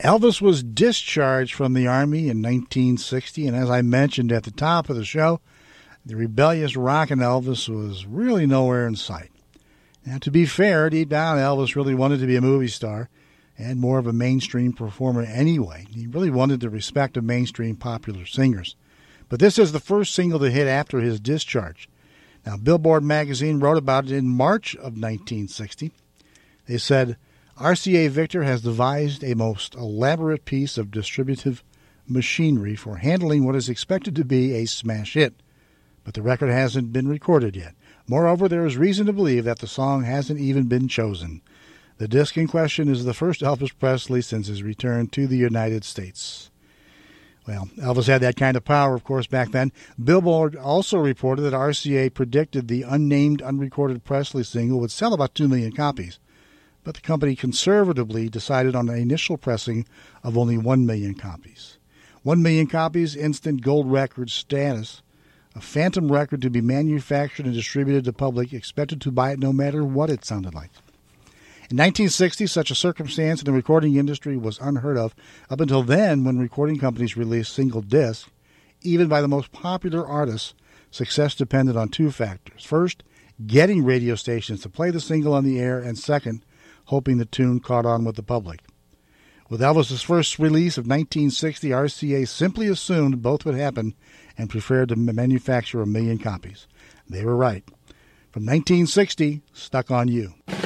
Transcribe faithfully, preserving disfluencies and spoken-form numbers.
Elvis was discharged from the Army in nineteen sixty, and as I mentioned at the top of the show, the rebellious rockin' Elvis was really nowhere in sight. Now, to be fair, deep down, Elvis really wanted to be a movie star and more of a mainstream performer anyway. He really wanted the respect of mainstream popular singers. But this is the first single to hit after his discharge. Now, Billboard magazine wrote about it in March of nineteen sixty. They said, R C A Victor has devised a most elaborate piece of distributive machinery for handling what is expected to be a smash hit. But the record hasn't been recorded yet. Moreover, there is reason to believe that the song hasn't even been chosen. The disc in question is the first Elvis Presley since his return to the United States. Well, Elvis had that kind of power, of course, back then. Billboard also reported that R C A predicted the unnamed, unrecorded Presley single would sell about two million copies. But the company conservatively decided on an initial pressing of only one million copies. one million copies, instant gold record status, a phantom record to be manufactured and distributed to the public, expected to buy it no matter what it sounded like. In nineteen sixty, such a circumstance in the recording industry was unheard of. Up until then, when recording companies released single discs, even by the most popular artists, success depended on two factors. First, getting radio stations to play the single on the air, and second, hoping the tune caught on with the public. With Elvis's first release of nineteen sixty, R C A simply assumed both would happen and preferred to manufacture a million copies. They were right. From nineteen sixty, Stuck on You.